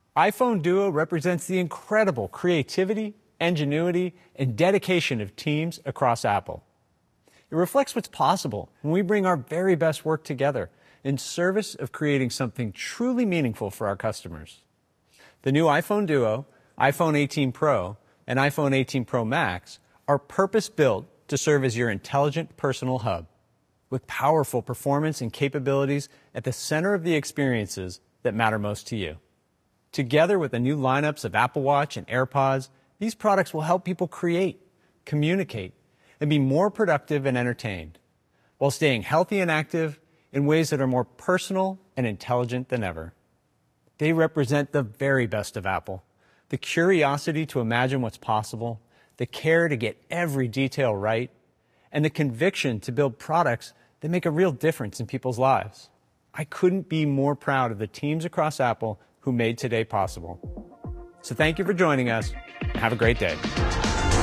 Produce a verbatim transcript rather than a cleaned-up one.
iPhone Duo represents the incredible creativity, ingenuity, and dedication of teams across Apple. It reflects what's possible when we bring our very best work together in service of creating something truly meaningful for our customers. The new iPhone Duo, iPhone eighteen Pro, and iPhone eighteen Pro Max are purpose-built to serve as your intelligent personal hub, with powerful performance and capabilities at the center of the experiences that matter most to you. Together with the new lineups of Apple Watch and AirPods, these products will help people create, communicate, and be more productive and entertained, while staying healthy and active in ways that are more personal and intelligent than ever. They represent the very best of Apple, the curiosity to imagine what's possible, the care to get every detail right, and the conviction to build products that make a real difference in people's lives. I couldn't be more proud of the teams across Apple who made today possible. So thank you for joining us, and have a great day.